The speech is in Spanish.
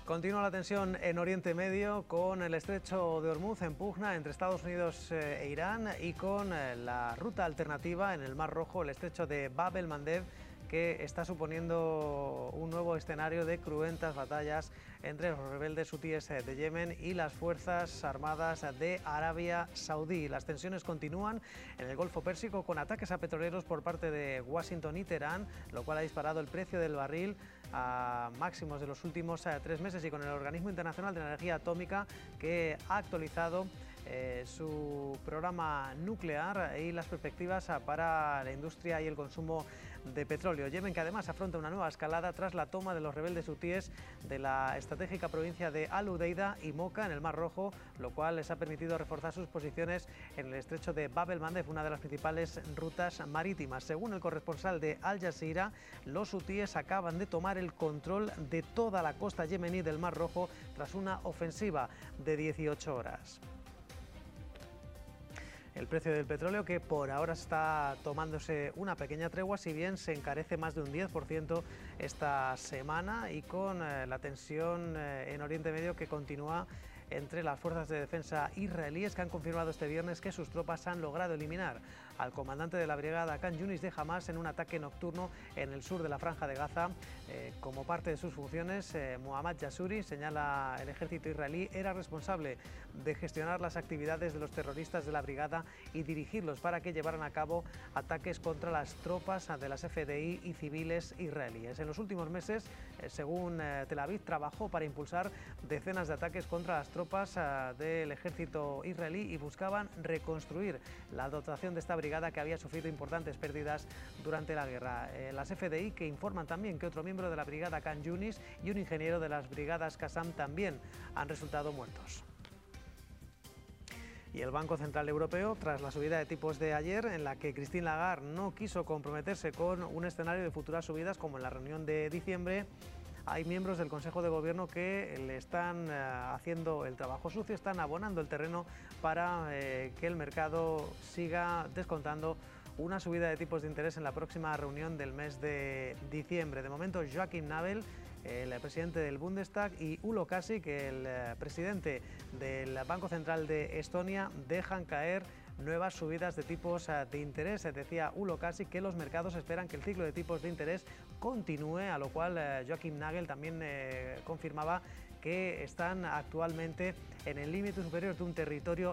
Continúa la tensión en Oriente Medio con el estrecho de Hormuz en pugna entre Estados Unidos e Irán y con la ruta alternativa en el Mar Rojo, el estrecho de Bab el-Mandeb, que está suponiendo un nuevo escenario de cruentas batallas entre los rebeldes hutíes de Yemen y las fuerzas armadas de Arabia Saudí. Las tensiones continúan en el Golfo Pérsico con ataques a petroleros por parte de Washington y Teherán, lo cual ha disparado el precio del barril a máximos de los últimos 3 meses, y con el Organismo Internacional de Energía Atómica, que ha actualizado su programa nuclear y las perspectivas para la industria y el consumo de petróleo. Yemen, que además afronta una nueva escalada tras la toma de los rebeldes hutíes de la estratégica provincia de Al-Udeida y Mocha en el Mar Rojo, lo cual les ha permitido reforzar sus posiciones en el estrecho de Bab el-Mandeb, una de las principales rutas marítimas. Según el corresponsal de Al Jazeera, los hutíes acaban de tomar el control de toda la costa yemení del Mar Rojo tras una ofensiva de 18 horas. El precio del petróleo, que por ahora está tomándose una pequeña tregua, si bien se encarece más de un 10% esta semana, y con la tensión en Oriente Medio que continúa entre las fuerzas de defensa israelíes, que han confirmado este viernes que sus tropas han logrado eliminar al comandante de la brigada Khan Yunis de Hamas en un ataque nocturno en el sur de la Franja de Gaza. Como parte de sus funciones, Mohammad Yasuri, señala el ejército israelí, era responsable de gestionar las actividades de los terroristas de la brigada y dirigirlos para que llevaran a cabo ataques contra las tropas de las FDI y civiles israelíes. En los últimos meses, según Tel Aviv, trabajó para impulsar decenas de ataques contra las tropas del ejército israelí y buscaban reconstruir la dotación de esta brigada, que había sufrido importantes pérdidas durante la guerra. Las FDI, que informan también que otro miembro de la brigada Khan Yunis y un ingeniero de las brigadas Qassam también han resultado muertos. Y el Banco Central Europeo, tras la subida de tipos de ayer, en la que Christine Lagarde no quiso comprometerse con un escenario de futuras subidas como en la reunión de diciembre, hay miembros del Consejo de Gobierno que le están haciendo el trabajo sucio, están abonando el terreno para que el mercado siga descontando una subida de tipos de interés en la próxima reunión del mes de diciembre. De momento, Joachim Nagel, el presidente del Bundestag, y Ulo Kasik, el presidente del Banco Central de Estonia, dejan caer nuevas subidas de tipos de interés. Decía Ulo Kasik que los mercados esperan que el ciclo de tipos de interés continúe, a lo cual Joachim Nagel también confirmaba que están actualmente en el límite superior de un territorio